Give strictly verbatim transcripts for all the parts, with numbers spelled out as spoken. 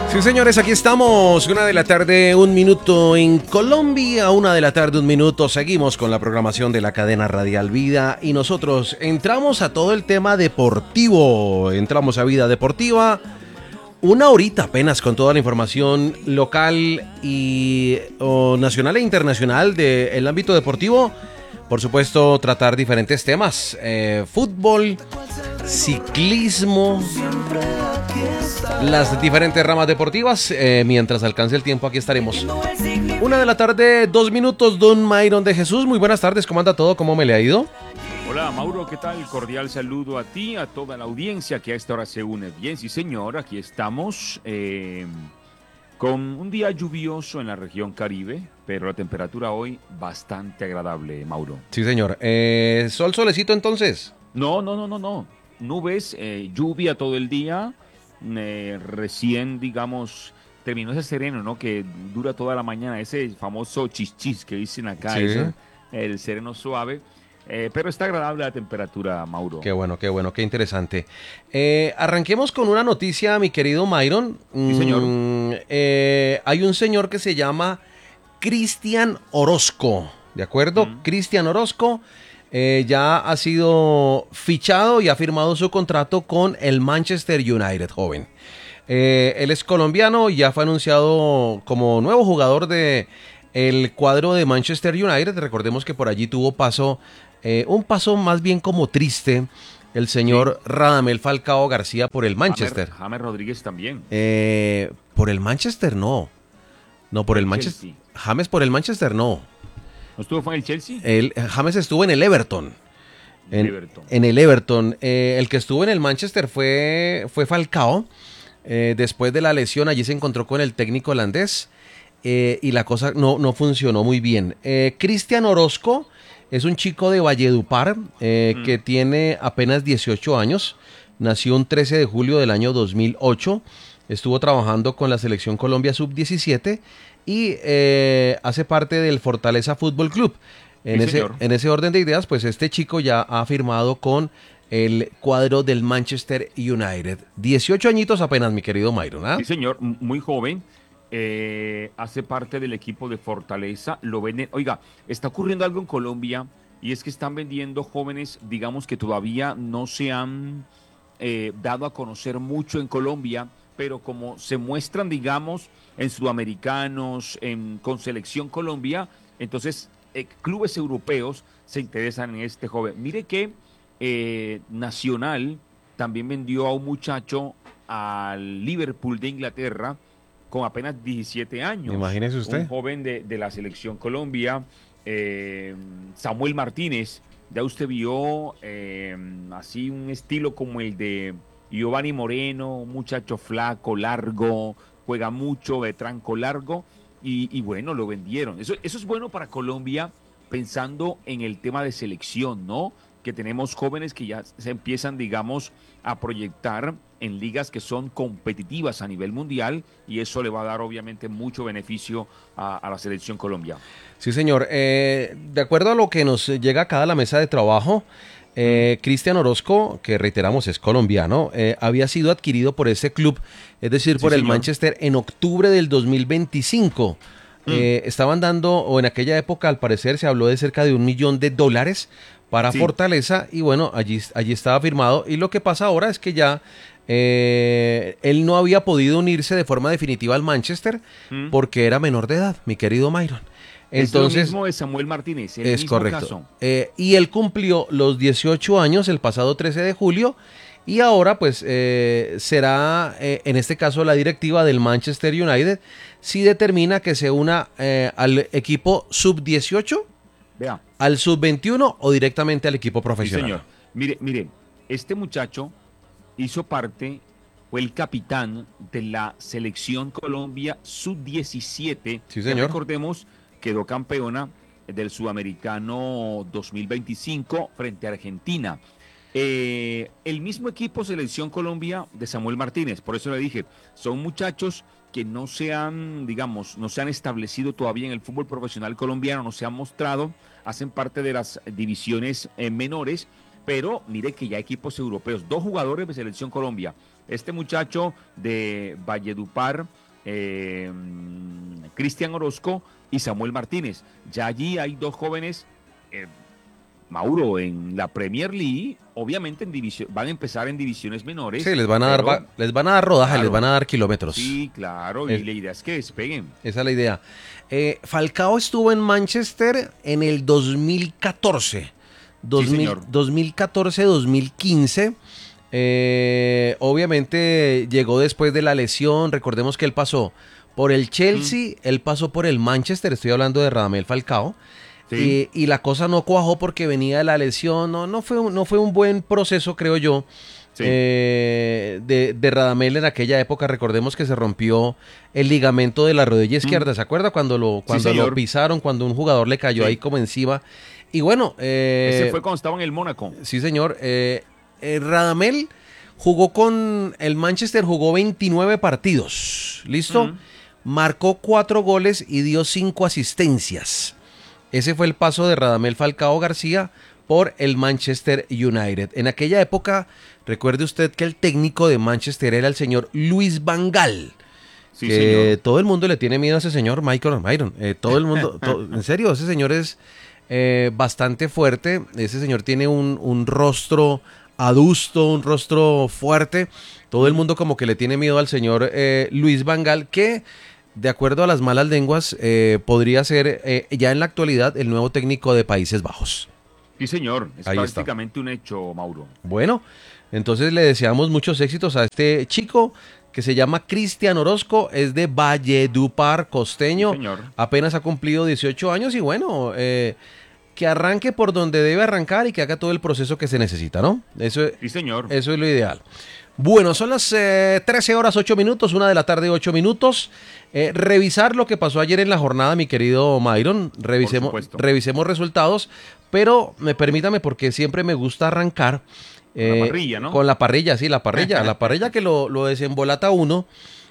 Sí, señores, aquí estamos. Una de la tarde, un minuto en Colombia. Una de la tarde, un minuto. Seguimos con la programación de la cadena Radial Vida. Y nosotros entramos a todo el tema deportivo. Entramos a Vida Deportiva. Una horita apenas con toda la información local y o nacional e internacional del ámbito deportivo. Por supuesto, tratar diferentes temas. Eh, fútbol, ciclismo, las diferentes ramas deportivas. Eh, mientras alcance el tiempo, aquí estaremos. Una de la tarde, dos minutos, don Myron de Jesús. Muy buenas tardes, ¿cómo anda todo? ¿Cómo me le ha ido? Hola Mauro, ¿qué tal? Cordial saludo a ti, a toda la audiencia que a esta hora se une. Bien, sí señor, aquí estamos eh, con un día lluvioso en la región Caribe, pero la temperatura hoy bastante agradable, Mauro. Sí, señor. Eh, ¿Sol, solecito entonces? No, no, no, no, no. Nubes, eh, lluvia todo el día. Eh, recién, digamos, terminó ese sereno, ¿no? Que dura toda la mañana, ese famoso chichis que dicen acá, Sí. eso, el sereno suave. Eh, pero está agradable la temperatura, Mauro. Qué bueno, qué bueno, qué interesante. Eh, arranquemos con una noticia, mi querido Myron. Sí, señor. Mm, eh, hay un señor que se llama Cristian Orozco, ¿de acuerdo? Mm. Cristian Orozco eh, ya ha sido fichado y ha firmado su contrato con el Manchester United, joven. Eh, él es colombiano y ya fue anunciado como nuevo jugador de el cuadro de Manchester United. Recordemos que por allí tuvo paso, eh, un paso más bien como triste, el señor sí. Radamel Falcao García por el Manchester. James, James Rodríguez también. Eh, por el Manchester no. No, por el, el Manchester. Chelsea. James por el Manchester no. ¿No estuvo fue en el Chelsea? El, James estuvo en el Everton. En, Everton. en el Everton. Eh, el que estuvo en el Manchester fue, fue Falcao. Eh, después de la lesión allí se encontró con el técnico holandés eh, y la cosa no, no funcionó muy bien. Eh, Cristian Orozco es un chico de Valledupar eh, mm. que tiene apenas dieciocho años. Nació un trece de julio del año dos mil ocho. Estuvo trabajando con la selección Colombia sub diecisiete y eh, hace parte del Fortaleza Fútbol Club. En, sí, ese, en ese orden de ideas, pues este chico ya ha firmado con el cuadro del Manchester United. dieciocho añitos apenas, mi querido Myron. ¿Ah? Sí, señor, muy joven. Eh, hace parte del equipo de Fortaleza. Lo venden. Oiga, está ocurriendo algo en Colombia y es que están vendiendo jóvenes, digamos, que todavía no se han eh, dado a conocer mucho en Colombia, pero como se muestran, digamos, en sudamericanos, en, con Selección Colombia, entonces eh, clubes europeos se interesan en este joven. Mire que eh, Nacional también vendió a un muchacho al Liverpool de Inglaterra con apenas diecisiete años. Imagínese usted. Un joven de, de la Selección Colombia, eh, Samuel Martínez. Ya usted vio eh, así un estilo como el de Giovanni Moreno, un muchacho flaco, largo, juega mucho, de tranco largo, y, y bueno, lo vendieron. Eso, eso es bueno para Colombia, pensando en el tema de selección, ¿no? Que tenemos jóvenes que ya se empiezan, digamos, a proyectar en ligas que son competitivas a nivel mundial, y eso le va a dar obviamente mucho beneficio a, a la selección Colombia. Sí, señor. Eh, de acuerdo a lo que nos llega acá a la mesa de trabajo, Eh, Cristian Orozco, que reiteramos es colombiano, eh, había sido adquirido por ese club, es decir, por sí, el Manchester en octubre del dos mil veinticinco. Mm. Eh, estaban dando, o en aquella época al parecer se habló de cerca de un millón de dólares para sí. Fortaleza, y bueno, allí, allí estaba firmado, y lo que pasa ahora es que ya eh, él no había podido unirse de forma definitiva al Manchester mm. porque era menor de edad, mi querido Myron. Entonces, es lo mismo de Samuel Martínez, el es mismo correcto. Caso. Eh, y él cumplió los dieciocho años el pasado trece de julio y ahora pues eh, será eh, en este caso la directiva del Manchester United si determina que se una eh, al equipo sub dieciocho, Vea. al sub veintiuno o directamente al equipo profesional. Sí, señor. Mire, mire, este muchacho hizo parte, fue el capitán de la selección Colombia sub diecisiete. Sí, señor. Recordemos, quedó campeona del Sudamericano dos mil veinticinco frente a Argentina. Eh, el mismo equipo Selección Colombia de Samuel Martínez, por eso le dije, son muchachos que no se han, digamos, no se han establecido todavía en el fútbol profesional colombiano, no se han mostrado, hacen parte de las divisiones eh, menores, pero mire que ya equipos europeos, dos jugadores de Selección Colombia, este muchacho de Valledupar, eh, Cristian Orozco y Samuel Martínez. Ya allí hay dos jóvenes, eh, Mauro, en la Premier League, obviamente en división, van a empezar en divisiones menores. Sí, les van a pero, dar, les van a dar rodaje, claro, les van a dar kilómetros. Sí, claro, y es, la idea es que despeguen. Esa es la idea. Eh, Falcao estuvo en Manchester en el dos mil catorce. dos mil, sí, dos mil catorce dos mil quince. Eh, obviamente llegó después de la lesión. Recordemos que él pasó por el Chelsea, mm. él pasó por el Manchester. Estoy hablando de Radamel Falcao. Sí. Y, y la cosa no cuajó porque venía de la lesión. No, no, fue, un, no fue un buen proceso, creo yo. Sí. Eh, de, de Radamel en aquella época. Recordemos que se rompió el ligamento de la rodilla izquierda. Mm. ¿Se acuerda cuando lo, cuando sí, lo pisaron? Cuando un jugador le cayó sí. ahí como encima. Y bueno. Eh, Ese fue cuando estaba en el Mónaco. Sí, señor. Eh, eh, Radamel jugó con el Manchester, jugó veintinueve partidos. ¿Listo? Mm. Marcó cuatro goles y dio cinco asistencias. Ese fue el paso de Radamel Falcao García por el Manchester United. En aquella época, recuerde usted que el técnico de Manchester era el señor Luis Van Gaal. Sí, que señor. Todo el mundo le tiene miedo a ese señor, Michael Myron. Eh, todo el mundo, todo, en serio, ese señor es eh, bastante fuerte. Ese señor tiene un, un rostro adusto, un rostro fuerte. Todo el mundo como que le tiene miedo al señor eh, Luis Van Gaal, que... de acuerdo a las malas lenguas, eh, podría ser eh, ya en la actualidad el nuevo técnico de Países Bajos. Sí, señor. Es Ahí prácticamente está. Un hecho, Mauro. Bueno, entonces le deseamos muchos éxitos a este chico que se llama Cristian Orozco, es de Valledupar, costeño. Sí, señor. Apenas ha cumplido dieciocho años y bueno, eh, que arranque por donde debe arrancar y que haga todo el proceso que se necesita, ¿no? Eso, sí, señor. Eso es lo ideal. Bueno, son las eh, trece horas ocho minutos, una de la tarde ocho minutos. Eh, revisar lo que pasó ayer en la jornada, mi querido Myron. Revisemos, revisemos resultados, pero me permítame porque siempre me gusta arrancar eh, con la parrilla, ¿no? Con la parrilla, sí, la parrilla. La parrilla que lo, lo desembolata uno.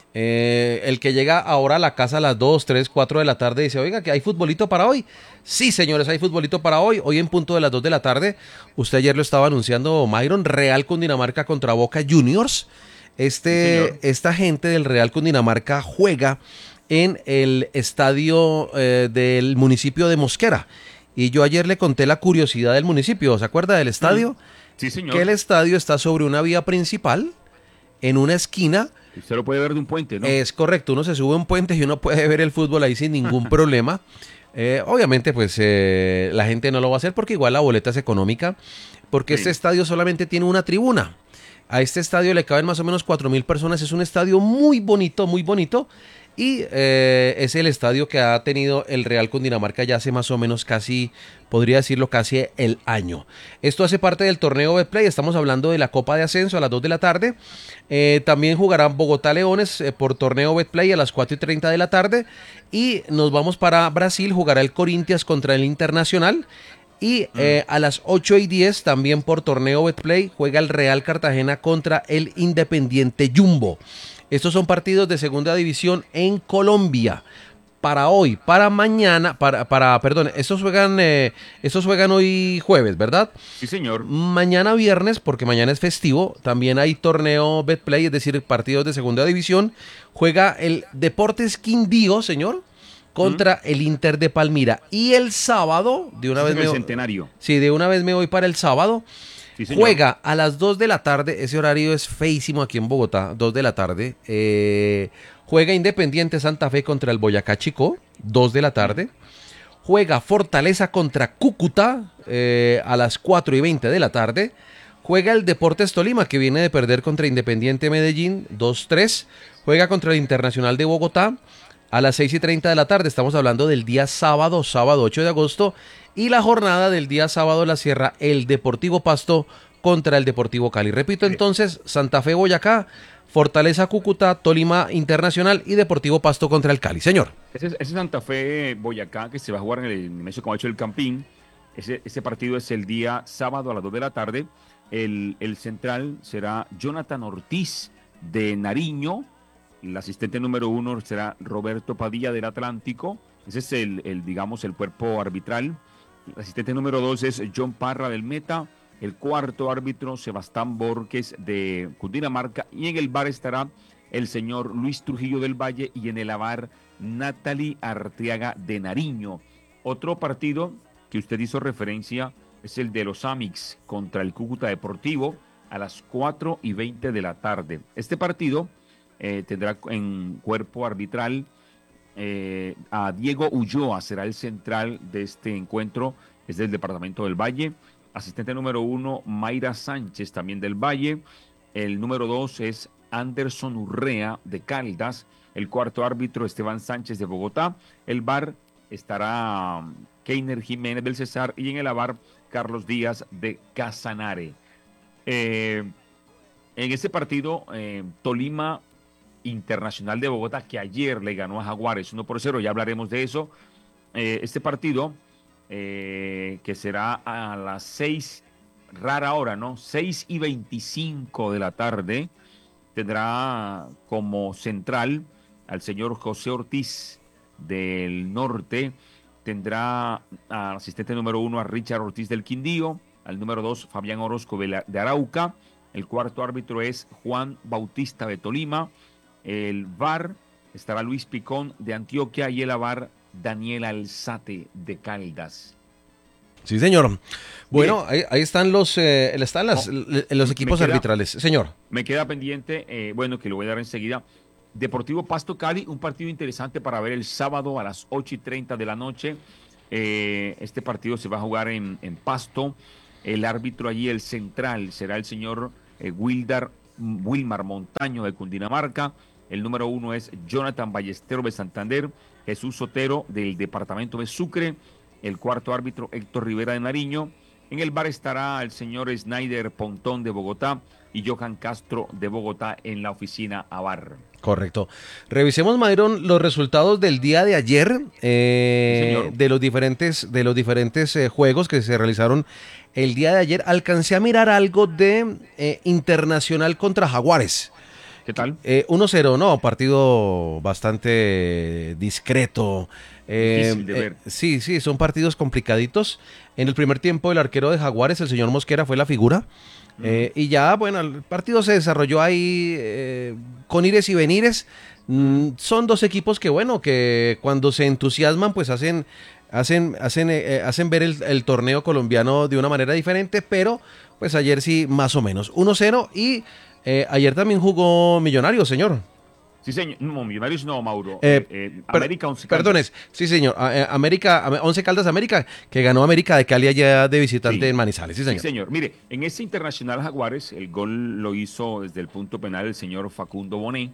Eh, el que llega ahora a la casa a las dos, tres, cuatro de la tarde dice, oiga, ¿que hay futbolito para hoy? Sí, señores, hay futbolito para hoy. Hoy en punto de las dos de la tarde. Usted ayer lo estaba anunciando, Myron, Real Cundinamarca contra Boca Juniors. Este, sí, esta gente del Real Cundinamarca juega en el estadio eh, del municipio de Mosquera. Y yo ayer le conté la curiosidad del municipio. ¿Se acuerda del estadio? Sí, señor. Que el estadio está sobre una vía principal, en una esquina. Usted lo puede ver de un puente, ¿no? Es correcto, uno se sube a un puente y uno puede ver el fútbol ahí sin ningún problema. Eh, obviamente, pues eh, la gente no lo va a hacer porque igual la boleta es económica, porque sí. Este estadio solamente tiene una tribuna. A este estadio le caben más o menos cuatro mil personas. Es un estadio muy bonito, muy bonito. Y eh, es el estadio que ha tenido el Real Cundinamarca ya hace más o menos casi, podría decirlo, casi el año. Esto hace parte del torneo Betplay. Estamos hablando de la Copa de Ascenso a las dos de la tarde. Eh, también jugarán Bogotá Leones eh, por torneo Betplay a las cuatro y treinta de la tarde. Y nos vamos para Brasil. Jugará el Corinthians contra el Internacional. Y eh, a las ocho y diez también por torneo Betplay juega el Real Cartagena contra el Independiente Jumbo. Estos son partidos de segunda división en Colombia. Para hoy, para mañana, para, para perdón, estos juegan, eh, estos juegan hoy jueves, ¿verdad? Sí, señor. Mañana viernes, porque mañana es festivo, también hay torneo Betplay, es decir, partidos de segunda división. Juega el Deportes Quindío, señor, contra ¿Mm? el Inter de Palmira. Y el sábado, de una sí, vez me el centenario. Sí, de una vez me voy para el sábado. Sí, juega a las dos de la tarde, ese horario es feísimo aquí en Bogotá, dos de la tarde. Eh, juega Independiente Santa Fe contra el Boyacá Chicó, dos de la tarde. Juega Fortaleza contra Cúcuta eh, a las cuatro y veinte de la tarde. Juega el Deportes Tolima, que viene de perder contra Independiente Medellín, dos tres. Juega contra el Internacional de Bogotá a las seis y treinta de la tarde. Estamos hablando del día sábado, sábado ocho de agosto. Y la jornada del día sábado la cierra el Deportivo Pasto contra el Deportivo Cali. Repito entonces, Santa Fe Boyacá, Fortaleza Cúcuta, Tolima Internacional y Deportivo Pasto contra el Cali. Señor. Ese, ese Santa Fe Boyacá que se va a jugar en el Nemesio Camacho del Campín. Ese, ese partido es el día sábado a las dos de la tarde. El, el central será Jonathan Ortiz de Nariño. El asistente número uno será Roberto Padilla del Atlántico. Ese es el, el digamos, el cuerpo arbitral. El asistente número dos es John Parra del Meta. el cuarto árbitro Sebastián Borges de Cundinamarca, y en el V A R estará el señor Luis Trujillo del Valle y en el V A R Natalie Arteaga de Nariño. Otro partido que usted hizo referencia es el de los Amix contra el Cúcuta Deportivo a las cuatro y veinte de la tarde. Este partido eh, tendrá en cuerpo arbitral eh, a Diego Ulloa, será el central de este encuentro, es del departamento del Valle. Asistente número uno, Mayra Sánchez, también del Valle. El número dos es Anderson Urrea de Caldas. El cuarto árbitro, Esteban Sánchez de Bogotá. El V A R estará Keiner Jiménez del Cesar y en el A V A R Carlos Díaz de Casanare. Eh, en ese partido, eh, Tolima Internacional de Bogotá, que ayer le ganó a Jaguares uno por cero, ya hablaremos de eso. Eh, este partido, eh, que será a las seis, rara hora, ¿no? seis y veinticinco de la tarde, tendrá como central al señor José Ortiz del Norte, tendrá al asistente número uno a Richard Ortiz del Quindío, al número dos Fabián Orozco de Arauca, el cuarto árbitro es Juan Bautista de Tolima, el V A R estará Luis Picón de Antioquia y el A V A R Daniel Alzate de Caldas. Sí, señor. Bueno, ahí, ahí están los, eh, están las, oh, los equipos queda, arbitrales. Señor. Me queda pendiente, eh, bueno, que lo voy a dar enseguida. Deportivo Pasto Cali, un partido interesante para ver el sábado a las ocho y treinta de la noche. Eh, este partido se va a jugar en, en Pasto. El árbitro allí, el central, será el señor eh, Wildar, Wilmar Montaño de Cundinamarca. El número uno es Jonathan Ballesteros de Santander, Jesús Sotero del departamento de Sucre. El cuarto árbitro, Héctor Rivera de Nariño. En el V A R estará el señor Snyder Pontón de Bogotá y Johan Castro de Bogotá en la oficina A V A R. Correcto. Revisemos, Mayron, los resultados del día de ayer, eh, sí, de los diferentes, de los diferentes eh, juegos que se realizaron el día de ayer. Alcancé a mirar algo de eh, Internacional contra Jaguares. ¿Qué tal? Eh, uno cero, ¿no? Partido bastante discreto. Eh, Difícil de ver. Eh, sí, sí, son partidos complicaditos. En el primer tiempo, el arquero de Jaguares, el señor Mosquera, fue la figura. Mm. Eh, y ya, bueno, el partido se desarrolló ahí eh, con ires y venires. Mm, son dos equipos que, bueno, que cuando se entusiasman, pues hacen, hacen, hacen, eh, hacen ver el, el torneo colombiano de una manera diferente, pero pues ayer sí, más o menos. uno cero y eh, ayer también jugó Millonarios, señor. Sí, señor. No, Millonarios no, Mauro. Eh, eh, América Once Caldas. Perdones, sí, señor. Eh, América, Once Caldas América, que ganó América de Cali allá de visitante sí. en Manizales. Sí, señor. Sí, señor. Mire, en ese Internacional Jaguares, el gol lo hizo desde el punto penal el señor Facundo Bonet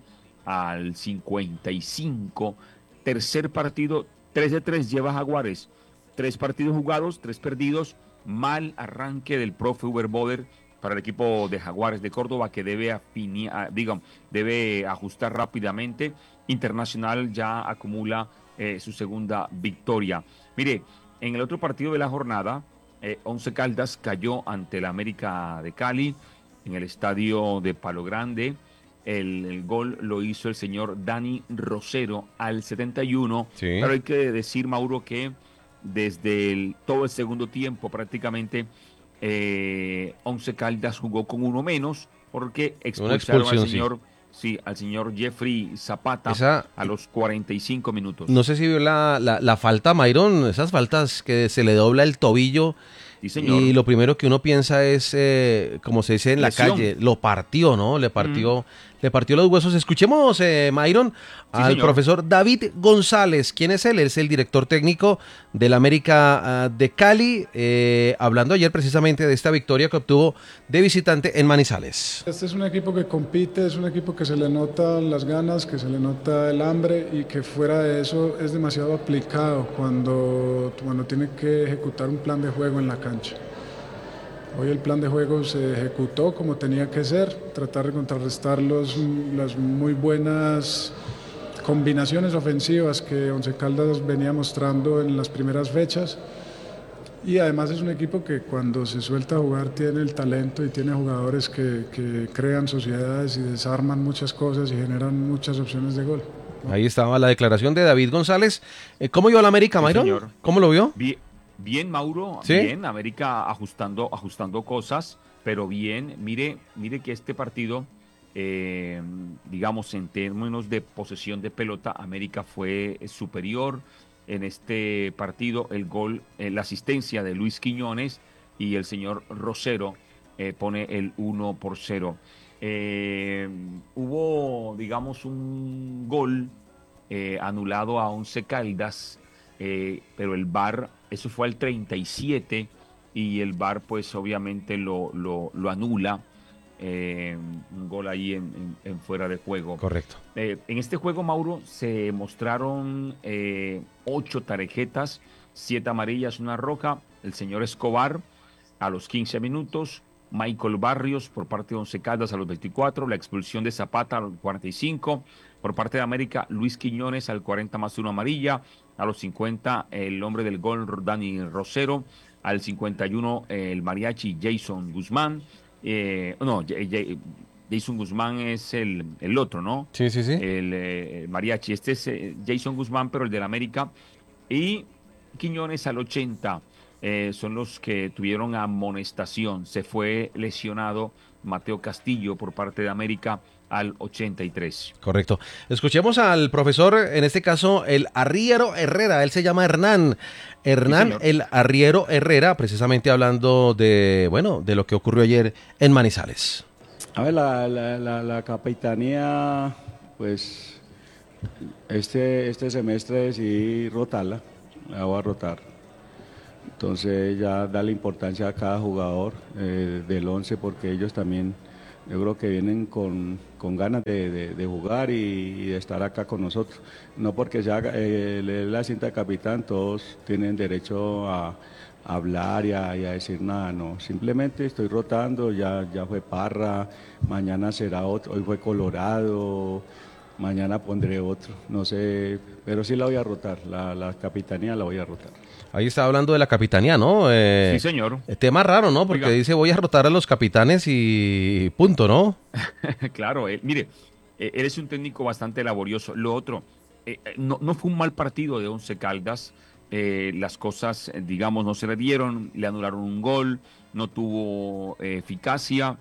al cincuenta y cinco. Tercer partido, tres de tres lleva Jaguares. Tres partidos jugados, tres perdidos. Mal arranque del profe Uber Boder para el equipo de Jaguares de Córdoba, que debe, afini, digamos, debe ajustar rápidamente. Internacional ya acumula eh, su segunda victoria. Mire, en el otro partido de la jornada, eh, Once Caldas cayó ante el América de Cali en el estadio de Palo Grande. El, el gol lo hizo el señor Dani Rosero al setenta y uno. Sí. Pero hay que decir, Mauro, que desde el, todo el segundo tiempo prácticamente Eh, Once Caldas jugó con uno menos porque expulsaron al señor, sí. Sí, al señor Jeffrey Zapata Esa, a los cuarenta y cinco minutos. No sé si vio la, la, la falta, Mayron, esas faltas que se le dobla el tobillo. Sí, señor. Y lo primero que uno piensa es, eh, como se dice en Lesión. La calle, lo partió, ¿no? Le partió, mm. le partió los huesos. Escuchemos, eh, Mayron, sí, al señor. Profesor David González. ¿Quién es él? Él es el director técnico del América uh, de Cali, eh, hablando ayer precisamente de esta victoria que obtuvo de visitante en Manizales. Este es un equipo que compite, es un equipo que se le notan las ganas, que se le nota el hambre y que fuera de eso es demasiado aplicado cuando, cuando tiene que ejecutar un plan de juego en la cancha. Hoy el plan de juego se ejecutó como tenía que ser, tratar de contrarrestar los, las muy buenas combinaciones ofensivas que Once Caldas venía mostrando en las primeras fechas, y además es un equipo que cuando se suelta a jugar tiene el talento y tiene jugadores que, que crean sociedades y desarman muchas cosas y generan muchas opciones de gol. Ahí estaba la declaración de David González. ¿Cómo vio a la América, Mayron? Sí, ¿cómo lo vio? Bien. Bien, Mauro, ¿Sí? bien, América ajustando, ajustando cosas, pero bien, mire, mire que este partido, eh, digamos, en términos de posesión de pelota, América fue superior en este partido. El gol, eh, la asistencia de Luis Quiñones y el señor Rosero eh, pone el uno por cero. Eh, hubo, digamos, un gol eh, anulado a Once Caldas, eh, pero el V A R, eso fue al treinta y siete y el V A R pues obviamente lo, lo, lo anula, eh, un gol ahí en, en- en fuera de juego. Correcto. Eh, en este juego, Mauro, se mostraron eh, ocho tarjetas, siete amarillas, una roja. El señor Escobar a los quince minutos, Michael Barrios por parte de Once Caldas a los veinticuatro, la expulsión de Zapata a los cuarenta y cinco, por parte de América, Luis Quiñones al cuarenta más una amarilla, a los cincuenta el hombre del gol Dani Rosero, al cincuenta y uno el mariachi Jason Guzmán, eh, no, J- J- Jason Guzmán es el, el otro, ¿no? Sí, sí, sí. El, eh, mariachi, este es eh, Jason Guzmán, pero el del América, y Quiñones al ochenta eh, son los que tuvieron amonestación. Se fue lesionado Mateo Castillo por parte de América al ochenta y tres. Correcto. Escuchemos al profesor, en este caso, el Arriero Herrera. Él se llama Hernán. Sí, Hernán, señor. el Arriero Herrera, precisamente hablando de, bueno, de lo que ocurrió ayer en Manizales. A ver, la, la, la, la capitanía, pues este, este semestre decidí rotarla, la voy a rotar. Entonces ya darle importancia a cada jugador eh, del once porque ellos también, yo creo que vienen con, con ganas de, de- de jugar y, y de estar acá con nosotros. No porque sea eh, le dé la cinta de capitán, todos tienen derecho a, a hablar y a, y a decir nada, no. Simplemente estoy rotando, ya, ya fue Parra, mañana será otro, hoy fue Colorado, mañana pondré otro, no sé, pero sí la voy a rotar, la, la capitanía la voy a rotar. Ahí está hablando de la capitanía, ¿no? Sí, Eh, señor. tema raro, ¿no? Porque Oiga, dice voy a rotar a los capitanes y punto, ¿no? claro, eh, mire, eh, eres un técnico bastante laborioso. Lo otro, eh, eh, no, no fue un mal partido de Once Caldas. Eh, las cosas, eh, digamos, no se le dieron, le anularon un gol, no tuvo eh, eficacia.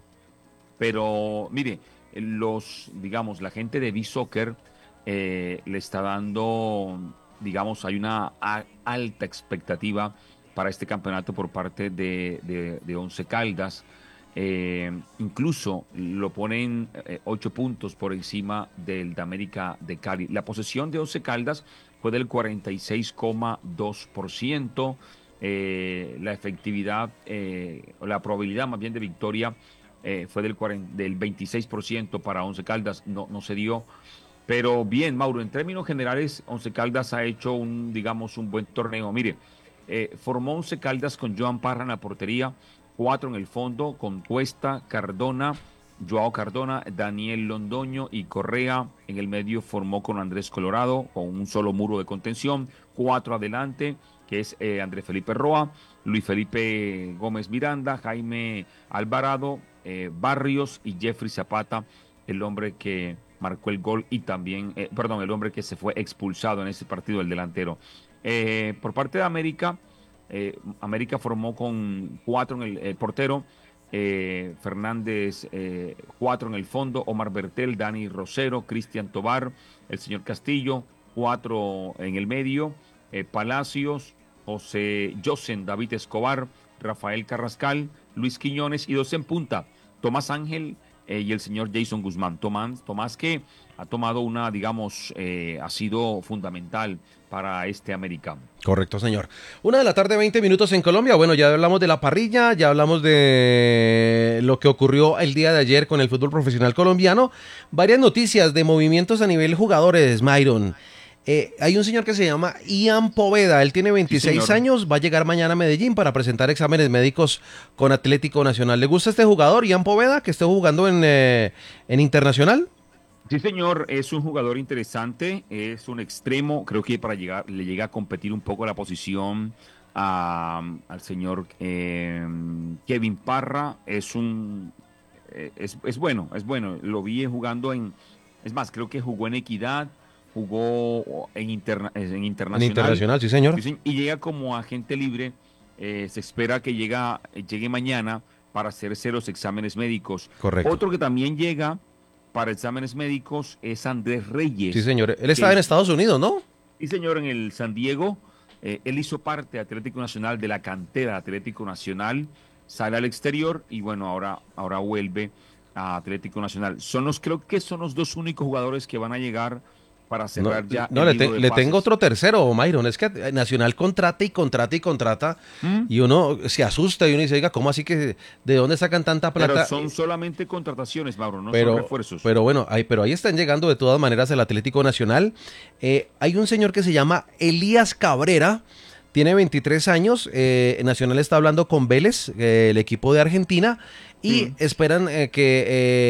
Pero mire, los, digamos, la gente de B-Soccer eh, le está dando, digamos, hay una a- alta expectativa para este campeonato por parte de, de, de Once Caldas. Eh, incluso lo ponen eh, ocho puntos por encima del de América de Cali. La posesión de Once Caldas fue del cuarenta y seis coma dos por ciento. Eh, la efectividad, eh, o la probabilidad más bien de victoria eh, fue del, cuarenta, del veintiséis por ciento para Once Caldas, no, no se dio. Pero bien, Mauro, en términos generales, Once Caldas ha hecho un, digamos, un buen torneo. Mire, eh, formó Once Caldas con Joan Parra en la portería, cuatro en el fondo, con Cuesta, Cardona, Joao Cardona, Daniel Londoño y Correa. En el medio formó con Andrés Colorado, con un solo muro de contención, cuatro adelante, que es eh, Andrés Felipe Roa, Luis Felipe Gómez Miranda, Jaime Alvarado, eh, Barrios y Jeffrey Zapata, el hombre que marcó el gol y también, eh, perdón, el hombre que se fue expulsado en ese partido, el delantero. Eh, por parte de América, eh, América formó con cuatro en el, el portero, eh, Fernández, eh, cuatro en el fondo, Omar Bertel, Dani Rosero, Cristian Tobar, el señor Castillo, cuatro en el medio, eh, Palacios, José Josen, David Escobar, Rafael Carrascal, Luis Quiñones y dos en punta, Tomás Ángel eh, y el señor Jason Guzmán. Tomás, Tomás que ha tomado una, digamos, eh, ha sido fundamental para este América. Correcto, señor. Una de la tarde, veinte minutos en Colombia. Bueno, ya hablamos de la parrilla, ya hablamos de lo que ocurrió el día de ayer con el fútbol profesional colombiano. Varias noticias de movimientos a nivel jugadores, Myron. Eh, hay un señor que se llama Ian Poveda, él tiene Sí, veintiséis señor. años, va a llegar mañana a Medellín para presentar exámenes médicos con Atlético Nacional. ¿Le gusta este jugador, Ian Poveda, que esté jugando en, eh, en Internacional? Sí, señor, es un jugador interesante, es un extremo, creo que para llegar, le llega a competir un poco la posición a- al señor eh, Kevin Parra, es un, eh, es, es bueno, es bueno, lo vi jugando en, es más, creo que jugó en Equidad, jugó en, interna, en En internacional. Internacional, sí, señor. Sí, y llega como agente libre. Eh, se espera que llega, llegue mañana para hacerse los exámenes médicos. Correcto. Otro que también llega para exámenes médicos es Andrés Sí, Reyes, señor. Él que estaba en Estados Unidos, ¿no? sí, señor, en el San Diego. Eh, él hizo parte de Atlético Nacional, de la cantera de Atlético Nacional, sale al exterior y bueno, ahora, ahora vuelve a Atlético Nacional. Son los, creo que son los dos únicos jugadores que van a llegar para No, cerrar ya no el le, libro te- de le tengo pases. otro tercero, Myron. Es que Nacional contrata y contrata y contrata. ¿Mm? Y uno se asusta y uno dice, oiga, ¿cómo así que de dónde sacan tanta Pero plata? son solamente contrataciones, Mauro, no son Pero, refuerzos. pero bueno, ahí, pero ahí están llegando de todas maneras el Atlético Nacional. Eh, hay un señor que se llama Elías Cabrera, tiene veintitrés años, eh, Nacional está hablando con Vélez, eh, el equipo de Argentina, y Sí. esperan eh, que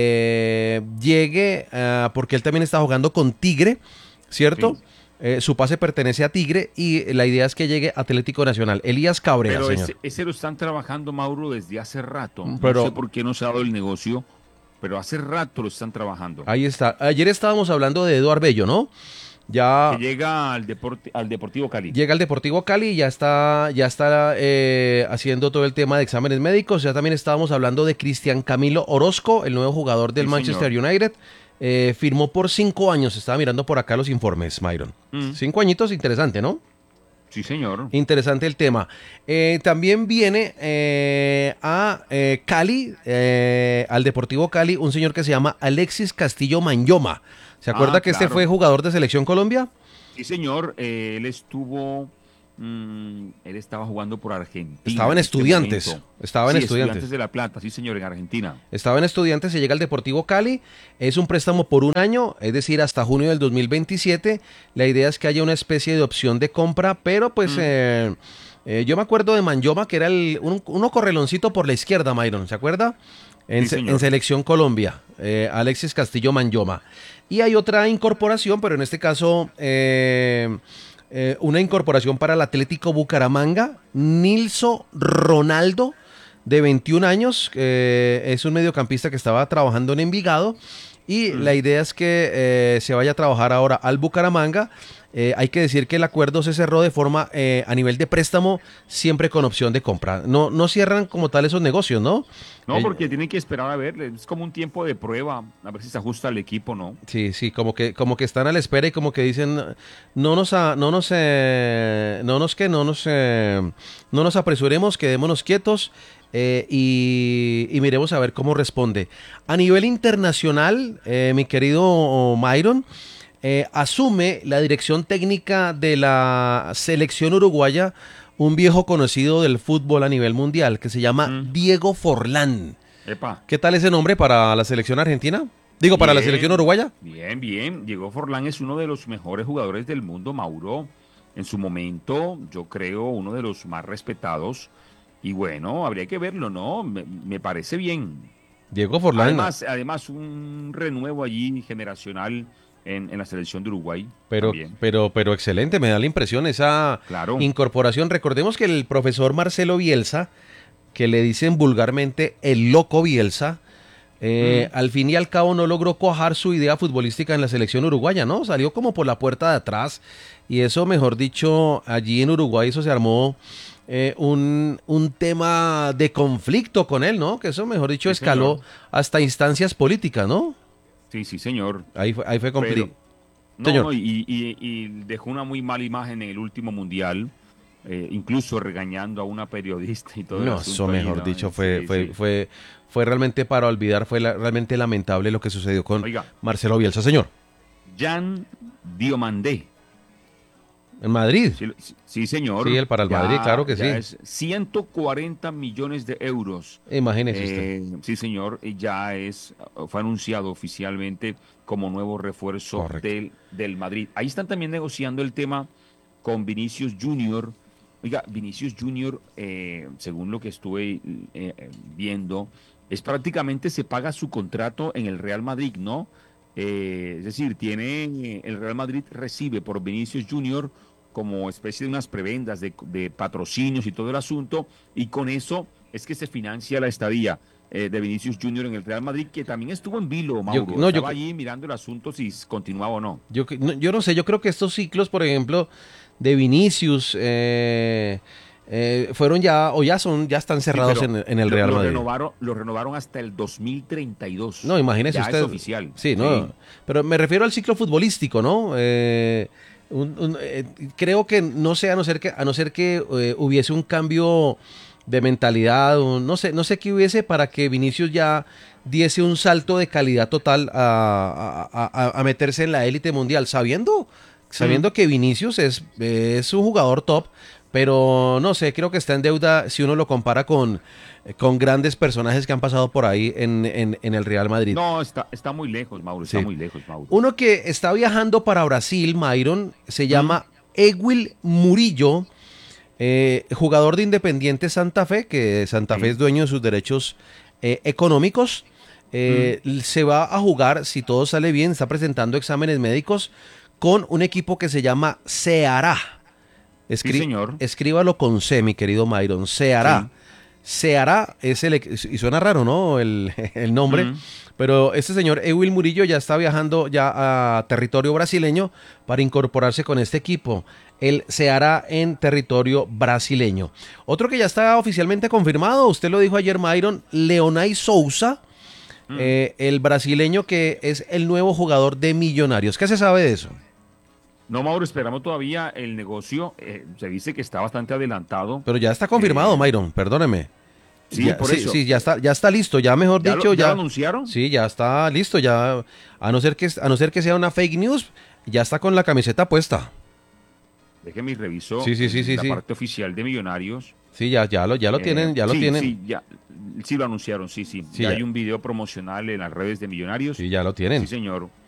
eh, llegue, ah, porque él también está jugando con Tigre, ¿cierto? Sí. Eh, su pase pertenece a Tigre y la idea es que llegue Atlético Nacional. Elías Cabrera, Pero señor. ese, ese lo están trabajando, Mauro, desde hace rato. No Pero- sé por qué no se ha dado el negocio, pero hace rato lo están trabajando. Ahí está. Ayer estábamos hablando de Eduardo Bello, ¿no? Ya Que llega al, deporte, al Deportivo Cali. llega el Deportivo Cali y ya está, ya está eh, haciendo todo el tema de exámenes médicos. Ya también estábamos hablando de Cristian Camilo Orozco, el nuevo jugador del Sí, Manchester señor. United. Eh, firmó por cinco años. Estaba mirando por acá los informes, Myron. Mm. Cinco añitos, interesante, ¿no? Sí, señor. Interesante el tema. Eh, también viene eh, a eh, Cali, eh, al Deportivo Cali, un señor que se llama Alexis Castillo Manyoma. ¿Se acuerda Ah, que este claro. fue jugador de Selección Colombia? Sí, señor. Eh, él estuvo. mm, él estaba jugando por Argentina. Estaba en este Estudiantes, momento. estaba en Sí, Estudiantes. de La Plata, sí, señor, en Argentina. Estaba en Estudiantes, se llega al Deportivo Cali, es un préstamo por un año, es decir, hasta junio del dos mil veintisiete. La idea es que haya una especie de opción de compra, pero pues Mm. eh, eh, yo me acuerdo de Manyoma, que era el, un, uno correloncito por la izquierda, Myron, ¿se acuerda? En, Sí, se- señor. en Selección Colombia, eh, Alexis Castillo Manyoma. Y hay otra incorporación, pero en este caso eh, eh, una incorporación para el Atlético Bucaramanga, Nilso Ronaldo, de veintiún años, eh, es un mediocampista que estaba trabajando en Envigado y Mm. la idea es que eh, se vaya a trabajar ahora al Bucaramanga. Eh, hay que decir que el acuerdo se cerró de forma eh, a nivel de préstamo, siempre con opción de compra. No, no cierran como tal esos negocios, ¿no? No, Eh, porque tienen que esperar a ver. Es como un tiempo de prueba, a ver si se ajusta al equipo, ¿no? Sí, sí, como que, como que están a la espera y como que dicen, no nos, a- no nos, eh, no nos que, no nos, eh, no nos apresuremos, quedémonos quietos eh, y, y miremos a ver cómo responde. A nivel internacional, eh, mi querido Myron, eh, asume la dirección técnica de la selección uruguaya un viejo conocido del fútbol a nivel mundial que se llama Mm. Diego Forlán. Epa. ¿Qué tal ese nombre para la selección argentina? Digo, para la Bien, selección uruguaya. Bien, bien. Diego Forlán es uno de los mejores jugadores del mundo, Mauro. En su momento, yo creo, uno de los más respetados. Y bueno, habría que verlo, ¿no? Me, me parece bien. Diego Forlán. Además, además, un renuevo allí generacional en, en la selección de Uruguay. pero, también. pero, pero excelente, me da la impresión esa Claro. incorporación. Recordemos que el profesor Marcelo Bielsa, que le dicen vulgarmente el loco Bielsa, eh, Mm. al fin y al cabo no logró cuajar su idea futbolística en la selección uruguaya, ¿no? Salió como por la puerta de atrás y eso, mejor dicho, allí en Uruguay eso se armó eh, un, un tema de conflicto con él, ¿no? Que eso, mejor dicho, Sí, escaló señor. hasta instancias políticas, ¿no? Sí, sí, señor. Ahí fue, ahí fue complicado. Pero- No, Señor. no, y, y- y dejó una muy mala imagen en el último mundial, eh, incluso regañando a una periodista y todo el No, asunto eso ahí, mejor ¿no? dicho fue, Sí, fue, sí. fue, fue realmente para olvidar, fue la- realmente lamentable lo que sucedió con Oiga. Marcelo Bielsa, señor. Jan Diomandé. En Madrid. Sí, sí, sí, señor. Sí, el para el Madrid, claro que ya sí. Es ciento cuarenta millones de euros. Imagínese usted. Eh, sí, señor, y ya es, fue anunciado oficialmente como nuevo refuerzo Correcto. del, del Madrid. Ahí están también negociando el tema con Vinicius Junior. Oiga, Vinicius Junior, eh, según lo que estuve eh, viendo, es prácticamente se paga su contrato en el Real Madrid, ¿no? Eh, es decir, tiene el Real Madrid recibe por Vinicius Junior como especie de unas prebendas de, de patrocinios y todo el asunto, y con eso es que se financia la estadía. eh, de Vinicius Junior en el Real Madrid, que también estuvo en vilo, Mauro. Yo, no, Estaba yo, allí mirando el asunto si continuaba o no. yo, no, yo no sé, yo creo que estos ciclos, por ejemplo, de Vinicius, eh, eh, fueron ya, o ya son, ya están cerrados Sí, en, en el lo, Real lo Madrid. Renovaron, lo renovaron hasta el dos mil treinta y dos. No, imagínese ya usted. es oficial. Sí, no. Sí. Pero me refiero al ciclo futbolístico, ¿no? Eh, un- un- eh, creo que no sé, a no ser que, a no ser que eh, hubiese un cambio de mentalidad, o no sé, no sé qué hubiese para que Vinicius ya diese un salto de calidad total a, a- a- a meterse en la élite mundial, sabiendo, sabiendo Mm. que Vinicius es, es un jugador top, pero no sé, creo que está en deuda si uno lo compara con, con grandes personajes que han pasado por ahí en, en- en el Real Madrid. No, está, está muy lejos, Mauro. Está Sí. muy lejos, Mauro. Uno que está viajando para Brasil, Myron, se llama Ewil Murillo, eh, jugador de Independiente Santa Fe, que Santa Fe Sí. es dueño de sus derechos eh, económicos. Eh, Se va a jugar, si todo sale bien, está presentando exámenes médicos con un equipo que se llama Ceará. Escri- señor. Escríbalo con C, mi querido Myron. Ceará. Ceará es el, y suena raro, ¿no? El, el nombre. Mm. Pero este señor Ewil Murillo ya está viajando ya a territorio brasileño para incorporarse con este equipo. Él se hará en territorio brasileño. Otro que ya está oficialmente confirmado, usted lo dijo ayer, Myron, Leonay Souza, Mm. eh, el brasileño que es el nuevo jugador de Millonarios. ¿Qué se sabe de eso? No, Mauro, esperamos todavía el negocio. eh, se dice que está bastante adelantado. Pero ya está confirmado, Eh, Myron, perdóneme. Sí, Ya- por sí, eso. sí, ya está, ya está listo, ya mejor ¿Ya lo- dicho, ya ya, lo anunciaron? Sí, ya está listo, ya, a no ser que, a no ser que sea una fake news, ya está con la camiseta puesta. Déjeme y reviso Sí, sí, sí, sí, la sí. parte oficial de Millonarios. Sí, ya, ya lo, ya lo Eh, tienen, ya lo sí, tienen. Sí, ya, sí lo anunciaron, sí, sí. Sí, ya ya. hay un video promocional en las redes de Millonarios. Sí, ya lo tienen. Sí, señor.